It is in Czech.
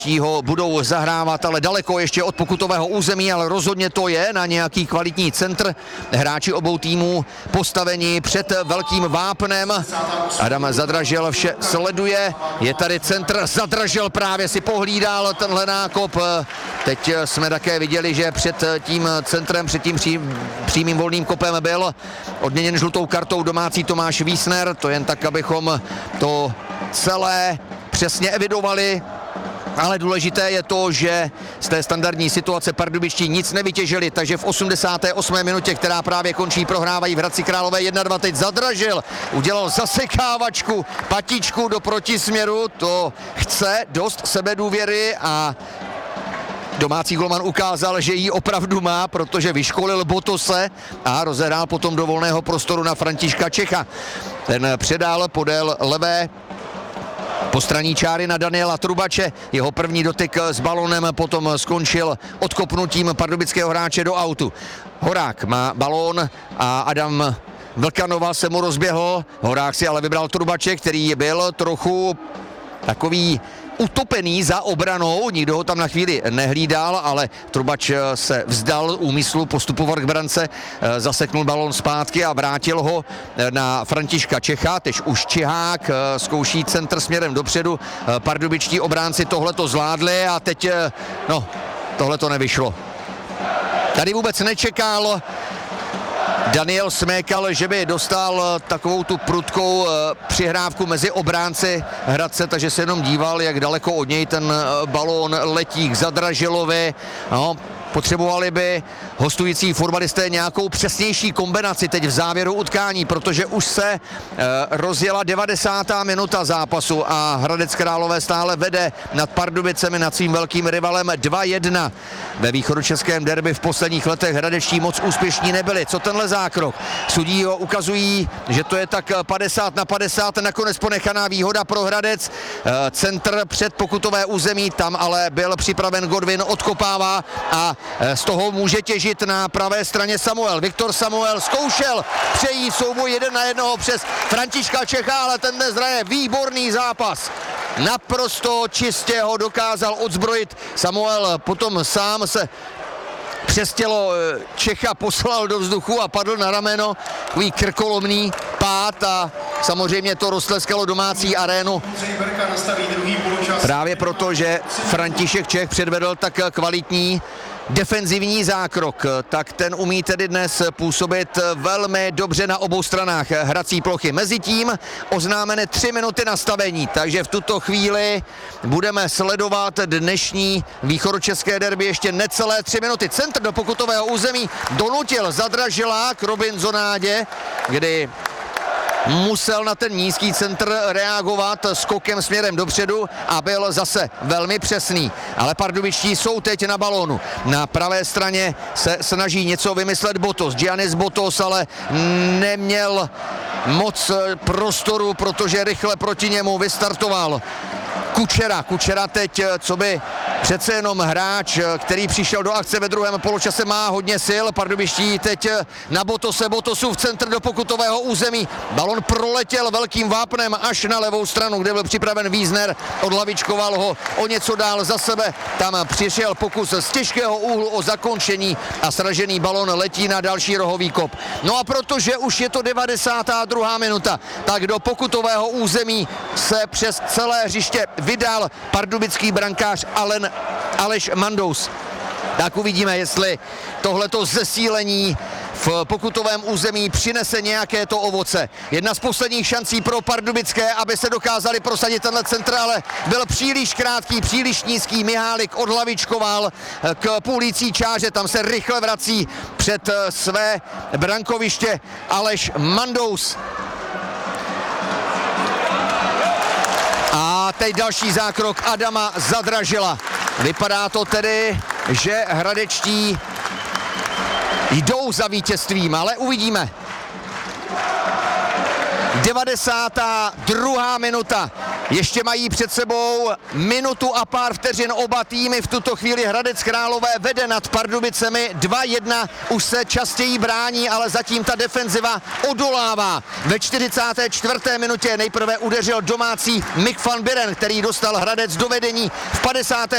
ho budou zahrávat, ale daleko ještě od pokutového území, ale rozhodně to je na nějaký kvalitní centr. Hráči obou týmů postaveni před velkým vápnem. Adam Zadražil vše sleduje, je tady centr, Zadražil právě si pohlídal tenhle nákop. Teď jsme také viděli, že před tím centrem, před tím přímým volným kopem byl odměněn žlutou kartou domácí Tomáš Wiesner. To jen tak, abychom to celé přesně evidovali. Ale důležité je to, že z té standardní situace pardubičtí nic nevytěžili, takže v 88. minutě, která právě končí, prohrávají v Hradci Králové 1-2. Teď Zadražil, udělal zasekávačku, patičku do protisměru, to chce dost sebedůvěry a domácí golman ukázal, že ji opravdu má, protože vyškolil Botose a rozehrál potom do volného prostoru na Františka Čecha. Ten předal podél levé postranní čáry na Daniela Trubače. Jeho první dotyk s balonem potom skončil odkopnutím pardubického hráče do autu. Horák má balón a Adam Vlkanova se mu rozběhl. Horák si ale vybral Trubače, který byl trochu takový utopený za obranou, nikdo ho tam na chvíli nehlídal, ale Trubač se vzdal úmyslu postupovat k brance, zaseknul balón zpátky a vrátil ho na Františka Čecha. Teď už Čihák zkouší centr směrem dopředu, pardubičtí obránci tohleto zvládli a teď, no, tohleto nevyšlo. Tady vůbec nečekal Daniel Smékal, že by dostal takovou tu prudkou přihrávku mezi obránci Hradce, takže se jenom díval, jak daleko od něj ten balón letí k Zadražilovi. No, potřebovali by hostující fotbalisté nějakou přesnější kombinaci teď v závěru utkání, protože už se rozjela 90. minuta zápasu a Hradec Králové stále vede nad Pardubicemi, nad svým velkým rivalem 2-1. Ve východočeském derby v posledních letech hradečtí moc úspěšní nebyli. Co tenhle zákrok? Sudí ho ukazují, že to je tak 50-50, nakonec ponechaná výhoda pro Hradec. Centr před pokutové území, tam ale byl připraven Godwin, odkopává a z toho může těžit na pravé straně Samuel. Viktor Samuel zkoušel přejít souboj 1-1 přes Františka Čecha, ale ten dnes hraje výborný zápas. Naprosto čistě ho dokázal odzbrojit. Samuel potom sám se přes tělo Čecha poslal do vzduchu a padl na rameno. Takový krkolomný pád a samozřejmě to roztleskalo domácí arénu. Právě proto, že František Čech předvedl tak kvalitní defenzivní zákrok, tak ten umí tedy dnes působit velmi dobře na obou stranách hrací plochy. Mezitím oznámené 3 minuty nastavení, takže v tuto chvíli budeme sledovat dnešní východočeské derby ještě necelé 3 minuty. Centr do pokutového území donutil Zadražila k Robinzonádě, kdy musel na ten nízký centr reagovat skokem směrem dopředu a byl zase velmi přesný. Ale pardubičtí jsou teď na balónu. Na pravé straně se snaží něco vymyslet Botos. Giannis Botos ale neměl moc prostoru, protože rychle proti němu vystartoval Kučera teď, co by přece jenom hráč, který přišel do akce ve druhém poločase, má hodně sil. Pardubiští teď na Botose, Botosův centr do pokutového území. Balon proletěl velkým vápnem až na levou stranu, kde byl připraven Wiesner, odhlavičkoval ho o něco dál za sebe. Tam přišel pokus z těžkého úhlu o zakončení a sražený balon letí na další rohový kop. No a protože už je to 92. minuta, tak do pokutového území se přes celé hřiště vydal pardubický brankář Aleš Mandous. Tak uvidíme, jestli tohleto zesílení v pokutovém území přinese nějaké to ovoce. Jedna z posledních šancí pro pardubické, aby se dokázali prosadit tenhle centr, ale byl příliš krátký, příliš nízký. Mihálik odhlavičkoval k půlící čáře, tam se rychle vrací před své brankoviště Aleš Mandous. A teď další zákrok Adama Zadražila. Vypadá to tedy, že hradečtí jdou za vítězstvím, ale uvidíme. 92. minuta. Ještě mají před sebou minutu a pár vteřin oba týmy. V tuto chvíli Hradec Králové vede nad Pardubicemi 2-1. Už se častěji brání, ale zatím ta defenziva odolává. Ve 44. minutě nejprve udeřil domácí Mick van Buren, který dostal Hradec do vedení. V 50.